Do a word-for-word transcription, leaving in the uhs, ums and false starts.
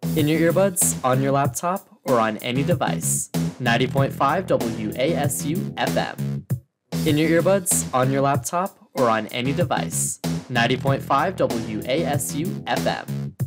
In your earbuds, on your laptop, or on any device. ninety point five W A S U F M. In your earbuds, on your laptop, or on any device. ninety point five W A S U F M.